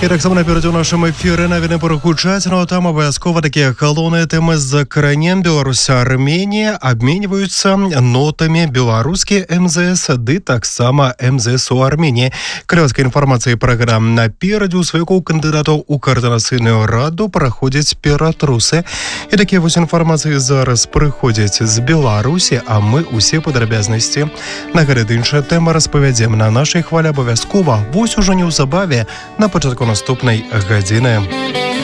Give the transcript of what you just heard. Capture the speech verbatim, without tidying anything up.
І так само наперед у нашому ефірі навіть перегучаць, но там обов'язково такі галоўныя тэмы з краін. Беларусь, Арменія обмениваются нотами. Беларускі эм зэ эс, ды таксама эм зэ эс у Арменіі. Крёвская інфармацыя праграм наперадзе. У сваякоў кандыдатаў у каардынацыйную раду праходзяць ператрусы. І такія вось інфармацыі зараз прыходзяць з Беларусі, а мы усе падрабязнасці на гэта іншая тэма распавядзем на нашай хвалі абавязкова. Вось ужо неўзабаве на пачатку наступнай гадзіны.